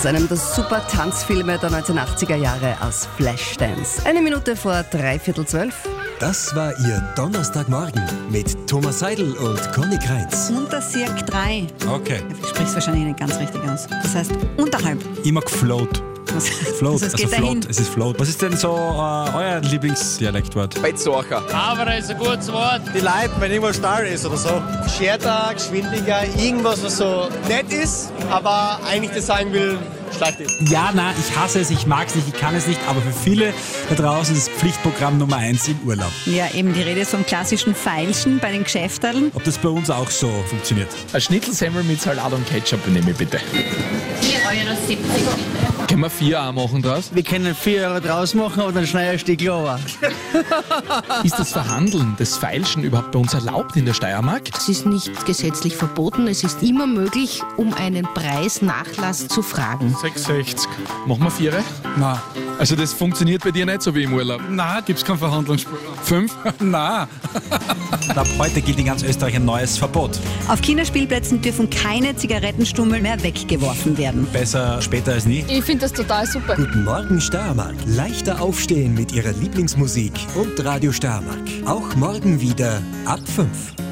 Einem der super Tanzfilme der 1980er Jahre aus Flashdance. 1 Minute vor 3:15. Das war Ihr Donnerstagmorgen mit Thomas Seidel und Conny Kreitz. Unter Cirque 3. Okay. Ich spreche es wahrscheinlich nicht ganz richtig aus. Das heißt unterhalb. Ich mag Float. Float, Also es also geht dahin. Float, es ist Float. Was ist denn so euer Lieblingsdialektwort? Bettsacher. Aber ist ein gutes Wort. Die Leute, wenn irgendwas starr ist oder so. Scherter, geschwindiger, irgendwas, was so nett ist, aber eigentlich das sagen will, schlecht ist. Ja, nein, ich hasse es, ich mag es nicht, ich kann es nicht, aber für viele da draußen ist es Pflichtprogramm Nummer 1 im Urlaub. Ja, eben die Rede ist vom klassischen Feilschen bei den Geschäfterln. Ob das bei uns auch so funktioniert? Ein Schnittelsemmel mit Salat und Ketchup nehme ich bitte. 4,70 € bitte. Können wir 4 auch machen draus? Wir können 4 € draus machen oder ein Schneierstück lower. Ist das Verhandeln, das Feilschen überhaupt bei uns erlaubt in der Steiermark? Es ist nicht gesetzlich verboten. Es ist immer möglich, um einen Preisnachlass zu fragen. 6,60. Machen wir 4? Nein. Also das funktioniert bei dir nicht so wie im Urlaub? Nein, gibt es keinen Verhandlungsspielraum. 5? Nein. Ab heute gilt in ganz Österreich ein neues Verbot. Auf Kinderspielplätzen dürfen keine Zigarettenstummel mehr weggeworfen werden. Besser später als nie. Ich finde das total super. Guten Morgen Steiermark. Leichter aufstehen mit Ihrer Lieblingsmusik und Radio Steiermark. Auch morgen wieder ab 5.